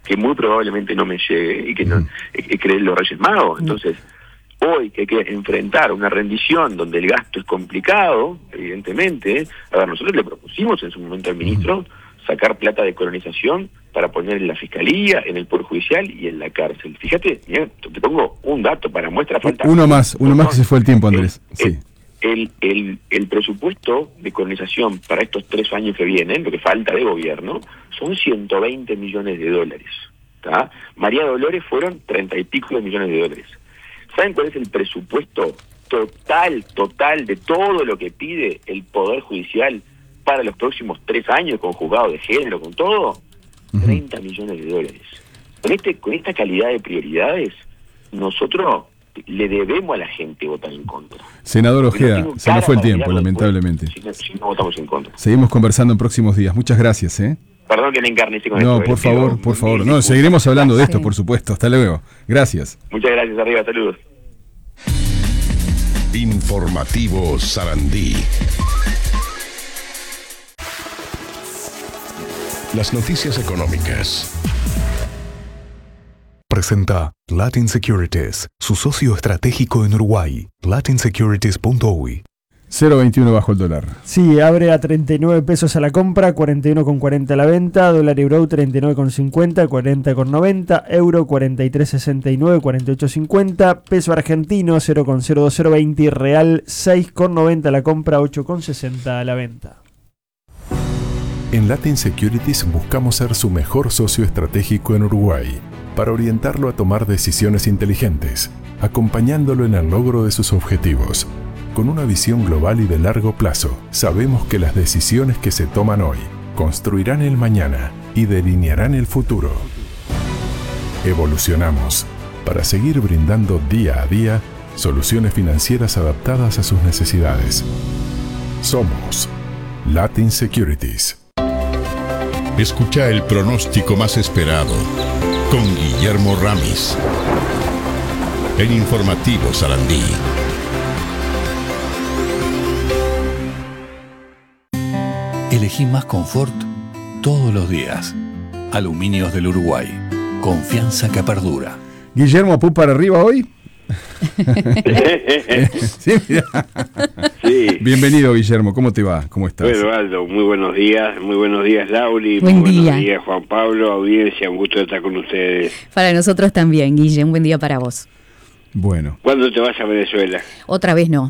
que muy probablemente no me llegue y que no que los Reyes Magos. Entonces, hoy que hay que enfrentar una rendición donde el gasto es complicado, evidentemente, a ver, nosotros le propusimos en su momento al ministro sacar plata de colonización para poner en la Fiscalía, en el Poder Judicial y en la cárcel. Fíjate, mira, te pongo un dato para muestra. Falta uno más que se fue el tiempo, Andrés. Sí. El presupuesto de colonización para estos 3 años que vienen, lo que falta de gobierno, son 120 millones de dólares. ¿Tá? María Dolores fueron 30 y pico de millones de dólares. ¿Saben cuál es el presupuesto total de todo lo que pide el Poder Judicial para los próximos 3 años, con juzgado de género, con todo? 30 millones de dólares. Con esta calidad de prioridades, nosotros le debemos a la gente votar en contra. Senador Ojeda, se nos fue el tiempo, lamentablemente. Si no votamos en contra. Seguimos conversando en próximos días. Muchas gracias, Perdón que me encarnice con esto. No, por favor. No, seguiremos hablando de esto, por supuesto. Hasta luego. Gracias. Muchas gracias, arriba, saludos. Informativo Sarandí. Las noticias económicas. Presenta Latin Securities, su socio estratégico en Uruguay. latinsecurities.uy. 0.21 bajo el dólar. Sí, abre a 39 pesos a la compra, 41,40 a la venta, dólar euro 39,50, 40,90, euro 43,69, 48,50, peso argentino 0,02020, real 6,90 a la compra, 8,60 a la venta. En Latin Securities buscamos ser su mejor socio estratégico en Uruguay, para orientarlo a tomar decisiones inteligentes, acompañándolo en el logro de sus objetivos. Con una visión global y de largo plazo, sabemos que las decisiones que se toman hoy construirán el mañana y delinearán el futuro. Evolucionamos para seguir brindando día a día soluciones financieras adaptadas a sus necesidades. Somos Latin Securities. Escucha el pronóstico más esperado con Guillermo Ramis en Informativo Sarandí. Elegí más confort todos los días. Aluminios del Uruguay. Confianza que perdura. Guillermo, ¿pu para arriba hoy? Sí, mira. Sí. Bienvenido, Guillermo. ¿Cómo te va? ¿Cómo estás? Bueno, Aldo, muy buenos días, Lauri, buen muy día. Buenos días, Juan Pablo, audiencia, un gusto estar con ustedes. Para nosotros también, Guille, un buen día para vos. Bueno. ¿Cuándo te vas a Venezuela? Otra vez no.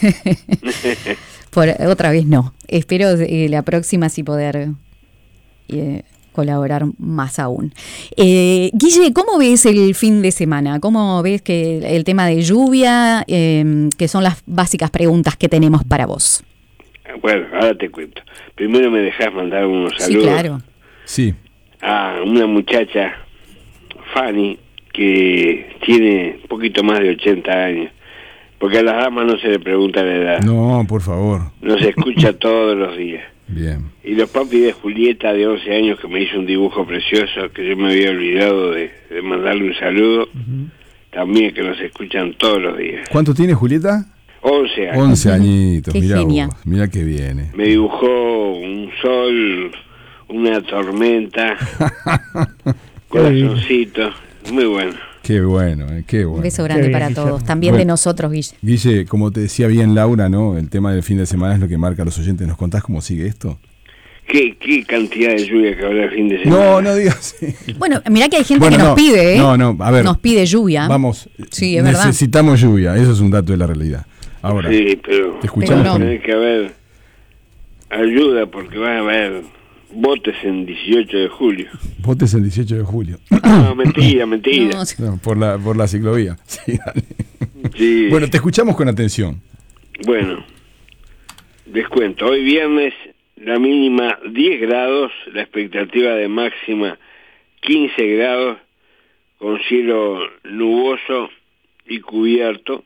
Otra vez no. Espero la próxima sí poder colaborar más aún. Guille, ¿cómo ves el fin de semana? ¿Cómo ves que el tema de lluvia, que son las básicas preguntas que tenemos para vos? Bueno, ahora te cuento. Primero me dejás mandar unos saludos. Sí, claro. Sí. A una muchacha, Fanny, que tiene un poquito más de 80 años. Porque a las damas no se le pregunta la edad. No, por favor. Nos escucha todos los días. Bien. Y los papis de Julieta, de 11 años, que me hizo un dibujo precioso, que yo me había olvidado de mandarle un saludo, también que nos escuchan todos los días. ¿Cuánto tiene Julieta? 11 años. 11 añitos, Qué mirá genia. vos, mirá que viene. Me dibujó un sol, una tormenta, corazoncito, muy bueno. Qué bueno, qué bueno. Un beso grande para todos, también Bueno, de nosotros, Guille. Guille, como te decía bien Laura, ¿no? El tema del fin de semana es lo que marca a los oyentes. ¿Nos contás cómo sigue esto? ¿Qué cantidad de lluvia que habrá el fin de semana? No digas. Bueno, mirá que hay gente Bueno, que nos no, pide, no, a ver. nos pide lluvia. Vamos, Sí, es verdad. necesitamos lluvia, eso es un dato de la realidad. Ahora, Sí, pero te escuchamos. Pero no. tiene que haber ayuda porque va a haber votes en 18 de julio. Votes el 18 de julio. No, mentira. No, No, por la ciclovía. Sí, dale. Sí. Bueno, te escuchamos con atención. Bueno, les cuento, hoy viernes la mínima 10 grados, la expectativa de máxima 15 grados, con cielo nuboso y cubierto,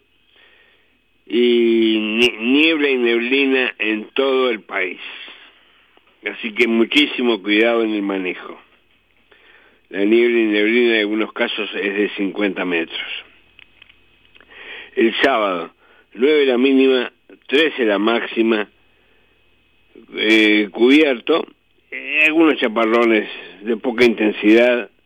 y niebla y neblina en todo el país. Así que muchísimo cuidado en el manejo. La niebla y neblina en algunos casos es de 50 metros. El sábado, 9 la mínima, 13 la máxima, cubierto, algunos chaparrones de poca intensidad